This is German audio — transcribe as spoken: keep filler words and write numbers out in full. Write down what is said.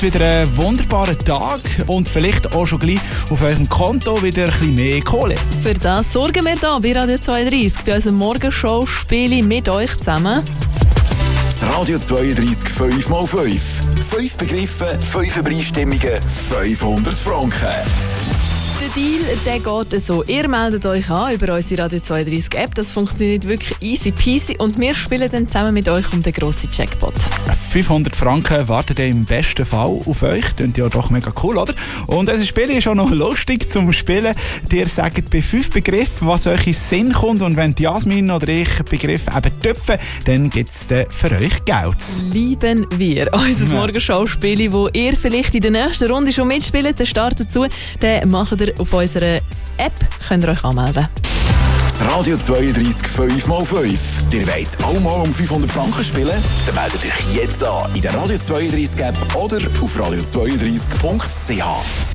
Wieder einen wunderbaren Tag und vielleicht auch schon gleich auf eurem Konto wieder ein bisschen mehr Kohle. Für das sorgen wir hier bei Radio zweiunddreißig bei unserem Morgenshow-Spiel mit euch zusammen. Das Radio zweiunddreißig fünf mal fünf. Fünf Begriffe, fünf Übereinstimmungen, fünfhundert Franken. Der Deal der geht so. Ihr meldet euch an über unsere Radio zweiunddreißig App. Das funktioniert wirklich easy peasy. Und wir spielen dann zusammen mit euch um den grossen Jackpot. fünfhundert Franken warten im besten Fall auf euch. Das ist ja doch mega cool, oder? Und unser Spiel ist auch noch lustig zum Spielen. Ihr sagt bei fünf Begriffen, was euch in den Sinn kommt. Und wenn Jasmin oder ich Begriffe eben töpfen, dann gibt es für euch Geld. Lieben wir. Unser ja. Morgenschau-Spiel, wo ihr vielleicht in der nächsten Runde schon mitspielt, der Start dazu, den macht ihr auf unserer App, könnt ihr euch anmelden. Das Radio zweiunddreißig fünf mal fünf. Ihr wollt auch mal um fünfhundert Franken spielen? Dann meldet euch jetzt an in der Radio zweiunddreißig App oder auf radio zweiunddreißig punkt c h.